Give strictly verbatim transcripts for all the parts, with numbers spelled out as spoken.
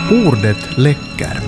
Ordet läcker.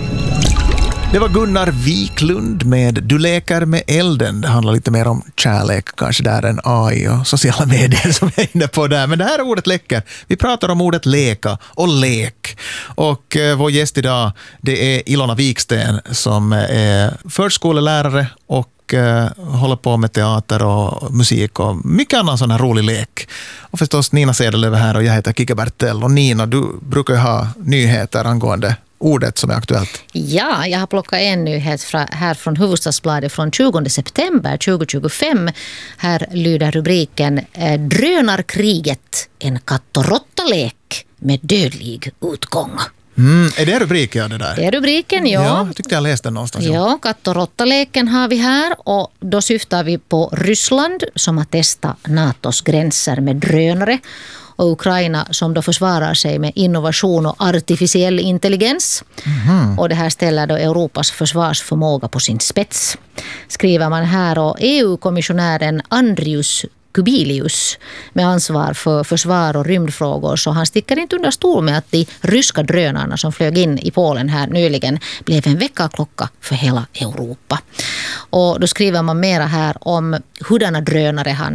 Det var Gunnar Wiklund med Du leker med elden. Det handlar lite mer om kärlek kanske där än A I och sociala medier som jag är inne på där. Men det här är ordet läcker. Vi pratar om ordet leka och lek. Och eh, vår gäst idag, det är Ilona Viksten som är förskolelärare och eh, håller på med teater och musik och mycket annan sån här rolig lek. Och förstås Nina Sedelöv här och jag heter Kike Bertel. Och Nina, du brukar ju ha nyheter angående ordet som är aktuellt. Ja, jag har plockat en nyhet fra, här från Hufvudstadsbladet från tjugonde september tjugohundratjugofem. Här lyder rubriken eh, Drönarkriget, en katt- och råttalek med dödlig utgång. Mm, är det rubrik, ja, det där? Det är rubriken, ja. Ja, jag tyckte jag läste den någonstans. Ja, katt- och råttaleken har vi här och då syftar vi på Ryssland som har testat NATOs gränser med drönare och Ukraina som då försvarar sig med innovation och artificiell intelligens. Mm. Och det här ställer då Europas försvarsförmåga på sin spets, skriver man här. Och E U-kommissionären Andrius Kubilius med ansvar för försvar och rymdfrågor, så han sticker inte under stol med att de ryska drönarna som flög in i Polen här nyligen blev en väckarklocka för hela Europa. Och då skriver man mera här om hurdana drönare han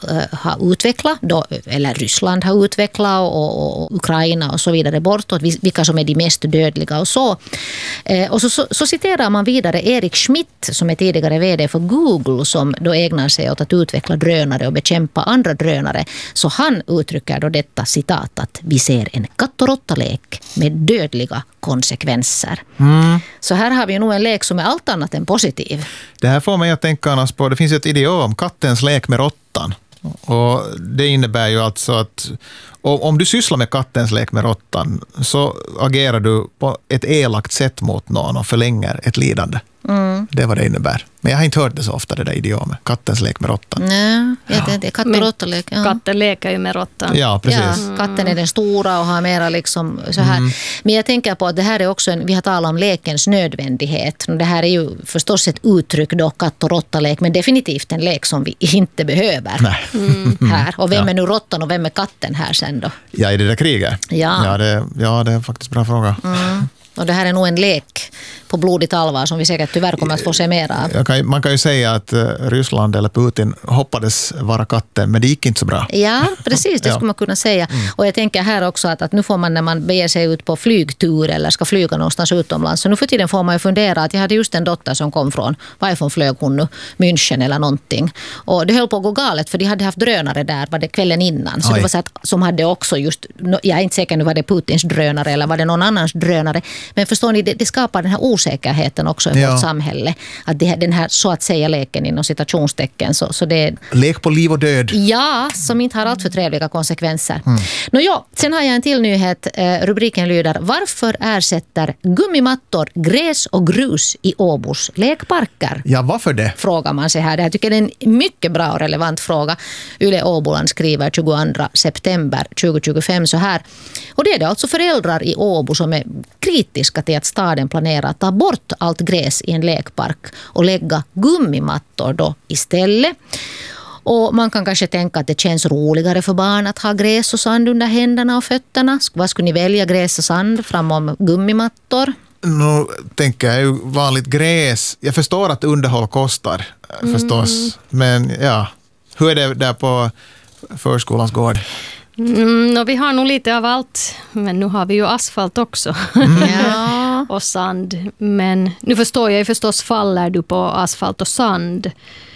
har utvecklat, då, eller Ryssland har utvecklat och, och, och Ukraina och så vidare bortåt, vilka som är de mest dödliga och så. Eh, och så, så, så citerar man vidare Erik Schmidt som är tidigare vd för Google som då ägnar sig åt att utveckla drönare och bekämpa andra drönare. Så han uttrycker då detta citat att vi ser en katt- och råttalek med dödliga konsekvenser. Mm. Så här har vi nog en lek som är allt annat än positiv. Det här får mig att tänka annars på, det finns ett idiom, kattens lek med råttan. Och det innebär ju alltså att om du sysslar med kattens lek med råttan så agerar du på ett elakt sätt mot någon och förlänger ett lidande. Mm. Det är vad det innebär. Men jag har inte hört det så ofta, det där idiomet. Kattens lek med råttan. Nej, ja. det, det är katt- och råttalek. Ja. Katten leker ju med råttan. Ja, precis. Ja, mm. Katten är den stora och har mera liksom så här. Mm. Men jag tänker på att det här är också en, vi har talat om lekens nödvändighet. Det här är ju förstås ett uttryck då, katt- och råttalek, men definitivt en lek som vi inte behöver. Nej. Mm. Här. Och vem ja. är nu råttan och vem är katten här sen då? Ja, i det där kriget. Ja, ja, det, ja det är faktiskt en bra fråga. Mm. Och det här är nog en lek på blodigt allvar som vi säkert tyvärr kommer att få se mer av. Kan, man kan ju säga att Ryssland eller Putin hoppades vara katten, men det gick inte så bra. Ja, precis, det ja. skulle man kunna säga. Mm. Och jag tänker här också att, att nu får man när man beger sig ut på flygtur eller ska flyga någonstans utomlands, så nu för tiden får man ju fundera att jag hade just en dotter som kom från, varifrån flög hon nu? München eller någonting. Och det höll på att gå galet för de hade haft drönare där var det kvällen innan. Så Oj. det var så att, som hade också just, jag är inte säker nu var det Putins drönare eller var det någon annans drönare. Men förstår ni, det, det skapar den här osäkerheten också i ja. vårt samhälle. Att det, den här så att säga leken inom citationstecken. Så, så det, lek på liv och död. Ja, som inte har allt för trevliga konsekvenser. Mm. Nå ja, sen har jag en till nyhet. Eh, rubriken lyder: Varför ersätter gummimattor gräs och grus i Åbos lekparker? Ja, varför det? Frågar man sig här. Jag tycker det är en mycket bra och relevant fråga. Yle Åboland skriver tjugoandra september tjugohundratjugofem så här. Och det är det alltså föräldrar i Åbo som är kritiska till att staden planerar att ta bort allt gräs i en lekpark och lägga gummimattor då istället. Och man kan kanske tänka att det känns roligare för barn att ha gräs och sand under händerna och fötterna. Vad skulle ni välja, gräs och sand framom gummimattor? Nu tänker jag ju vanligt gräs. Jag förstår att underhåll kostar mm. förstås. Men ja, hur är det där på förskolans gård? Mm, och vi har nog lite av allt, men nu har vi ju asfalt också Mm. ja. och sand. Men nu förstår jag ju förstås, faller du på asfalt och sand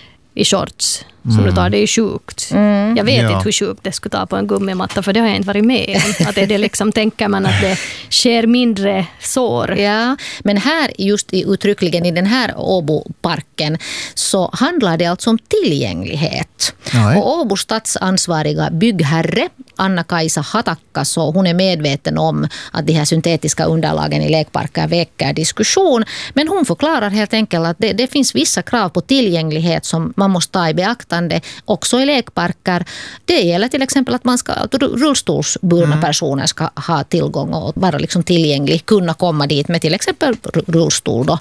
i shorts så mm. du tar det ju sjukt. Mm. Jag vet ja. inte hur sjukt det skulle ta på en gummimatta, för det har jag inte varit med om. Att det, det liksom, tänker man att det sker mindre sår. Ja, men här just i uttryckligen i den här Åboparken så handlar det alltså om tillgänglighet. Nej. Och Åbo stadsansvariga byggherre Anna-Kaisa Hatakka, så hon är medveten om att de här syntetiska underlagen i lekparker väcker diskussion. Men hon förklarar helt enkelt att det, det finns vissa krav på tillgänglighet som man måste ta i beaktande också i lekparker. Det gäller till exempel att man ska, att rullstolsburna mm. personer ska ha tillgång och vara liksom tillgänglig, kunna komma dit med till exempel rullstol då.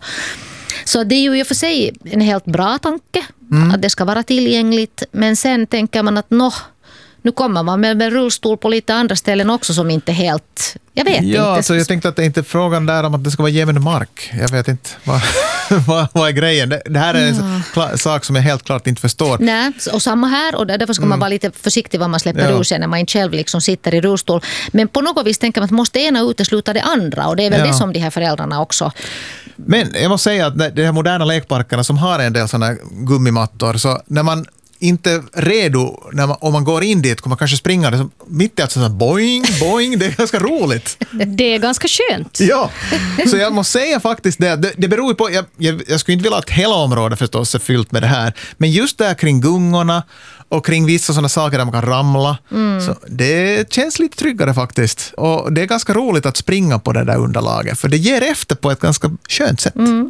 Så det är ju i och för sig en helt bra tanke mm. att det ska vara tillgängligt, men sen tänker man att nå, Nu kommer man med, med rullstol på lite andra ställen också som inte helt... Jag vet ja, inte. Alltså, jag tänkte att det inte är frågan där om att det ska vara jämn mark. Jag vet inte vad, vad, vad är grejen. Det, det här är en ja. klar, sak som jag helt klart inte förstår. Nej, och samma här. Och därför ska mm. man vara lite försiktig vad man släpper ja. ur sig när man inte själv liksom sitter i rullstol. Men på något vis tänker man att man måste ena utesluta det andra. Och det är väl ja. det som de här föräldrarna också... Men jag måste säga att de här moderna lekparkerna som har en del sådana gummimattor, så när man inte är redo, när man, om man går in dit kommer man kanske springa det, mitt i att sådär boing, boing, det är ganska roligt. Det är ganska skönt. Ja, så jag måste säga faktiskt det. Det, det beror ju på, jag, jag, jag skulle inte vilja att hela området förstås är fyllt med det här, men just där kring gungorna och kring vissa sådana saker där man kan ramla, mm. så det känns lite tryggare faktiskt. Och det är ganska roligt att springa på det där underlaget, för det ger efter på ett ganska skönt sätt. Mm.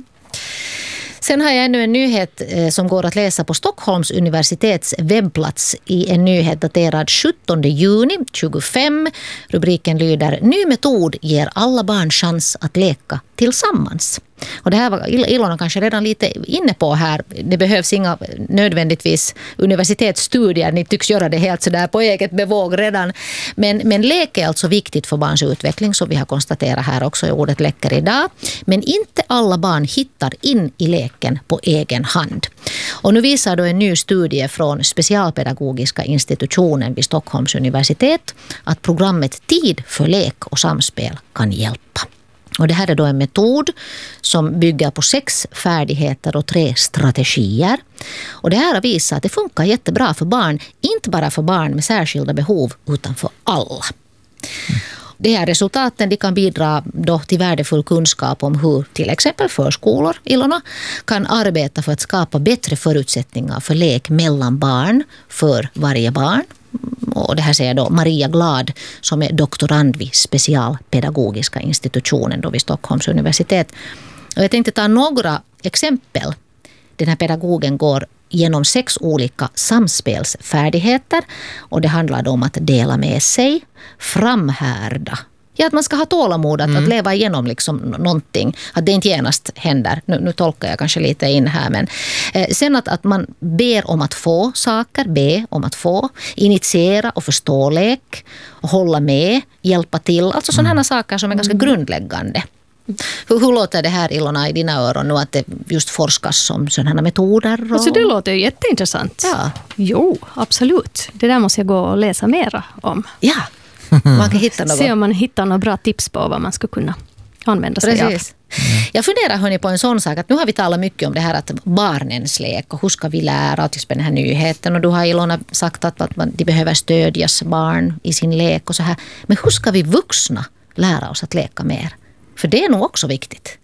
Sen har jag ännu en nyhet eh, som går att läsa på Stockholms universitets webbplats i en nyhet daterad sjuttonde juni tjugofem. Rubriken lyder: Ny metod ger alla barn chans att leka tillsammans. Och det här var Ilona kanske redan lite inne på här. Det behövs inga nödvändigtvis universitetsstudier. Ni tycks göra det helt sådär på eget bevåg redan. Men, men lek är alltså viktigt för barns utveckling, som vi har konstaterat här också i ordet läcker idag. Men inte alla barn hittar in i leken på egen hand. Och nu visar då en ny studie från Specialpedagogiska institutionen vid Stockholms universitet att programmet Tid för lek och samspel kan hjälpa. Och det här är då en metod som bygger på sex färdigheter och tre strategier. Och det här har visat att det funkar jättebra för barn, inte bara för barn med särskilda behov utan för alla. Mm. De här resultaten de kan bidra då till värdefull kunskap om hur till exempel förskolor, Ilona, kan arbeta för att skapa bättre förutsättningar för lek mellan barn för varje barn. Och det här säger då Maria Glad som är doktorand vid Specialpedagogiska institutionen då vid Stockholms universitet. Och jag tänkte ta några exempel. Den här pedagogen går genom sex olika samspelsfärdigheter och det handlar då om att dela med sig, framhärda. Ja, att man ska ha tålamod att, mm. att leva igenom liksom någonting. Att det inte genast händer. Nu, nu tolkar jag kanske lite in här. Men, eh, sen att, att man ber om att få saker. Be om att få. Initiera och förstå lek. Hålla med. Hjälpa till. Alltså sådana mm. saker som är ganska grundläggande. Hur, hur låter det här, Ilona, i dina öron nu att det just forskas om sådana metoder? Och... Alltså det låter ju jätteintressant. Ja. Jo, absolut. Det där måste jag gå och läsa mera om. Ja. Man kan hitta något. Se om man hittar några bra tips på vad man ska kunna använda sig av. Precis. Jag funderar hörni på en sån sak att nu har vi talat mycket om det här att barnens lek och hur ska vi lära till den här nyheten och du har Ilona sagt att, att de behöver stödjas barn i sin lek och så här. Men hur ska vi vuxna lära oss att leka mer? För det är nog också viktigt.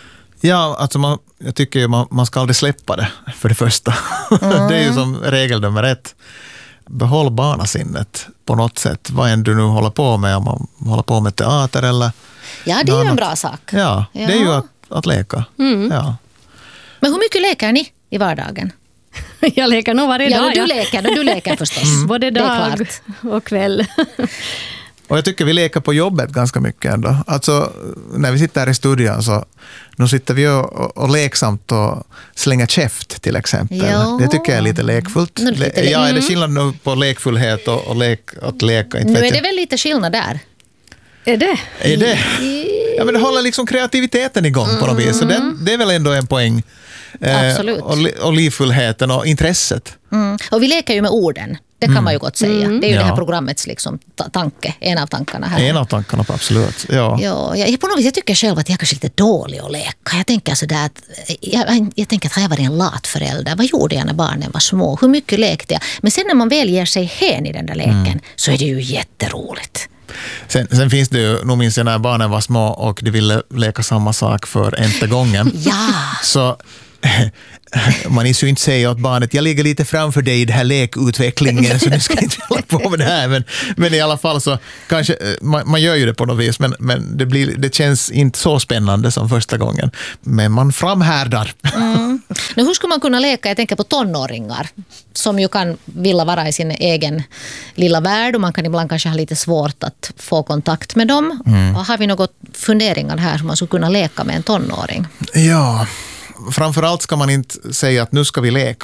Ja, alltså man, jag tycker ju man, man ska aldrig släppa det för det första. Mm. Det är ju som regel nummer ett. Behåll barnasinnet på något sätt. Vad än du nu håller på med, om man håller på med teater eller... Ja, det är ju en bra sak. Ja, ja. Det är ju att, att leka. Mm. Ja. Men hur mycket leker ni i vardagen? Jag leker nog varje ja, dag. Ja, du leker, du leker förstås. Mm. Både dag och kväll. Och jag tycker vi leker på jobbet ganska mycket ändå. Alltså, när vi sitter här i studion så nu sitter vi och, och leksamt och slänger käft till exempel. Ja. Det tycker jag är lite lekfullt. Lite le- ja, är det skillnad nu på lekfullhet och, och lek, att leka? Inte nu är det jag. väl lite skillnad där. Är det? Är det? Ja, men det håller liksom kreativiteten igång på något vis. Så det, det är väl ändå en poäng. Absolut. Eh, och, och livfullheten och intresset. Mm. Och vi leker ju med orden. Det kan mm. man ju gott säga. Mm. Det är ju ja. det här programmets liksom, tanke. En av tankarna här. En av tankarna, absolut. Ja. Ja, jag, på något vis, jag tycker själv att jag är kanske lite dålig att leka. Jag tänker sådär att, jag, jag tänker att har jag varit en lat förälder? Vad gjorde jag när barnen var små? Hur mycket lekte jag? Men sen när man väl ger sig hen i den där leken mm. så är det ju jätteroligt. Sen, sen finns det ju, nu minns jag när barnen var små och de ville leka samma sak för ente gången. Ja. Så man är ju inte säga åt barnet, jag ligger lite framför dig i den här lekutvecklingen så du ska inte hålla på med det här. Men, men i alla fall så kanske, man, man gör ju det på något vis, men, men det, blir, det känns inte så spännande som första gången. Men man framhärdar. Mm. Nu, hur ska man kunna leka? Jag tänker på tonåringar som ju kan vilja vara i sin egen lilla värld och man kan ibland kanske ha lite svårt att få kontakt med dem. Mm. Och har vi något funderingar här som man skulle kunna leka med en tonåring? Ja, framförallt ska man inte säga att nu ska vi leka.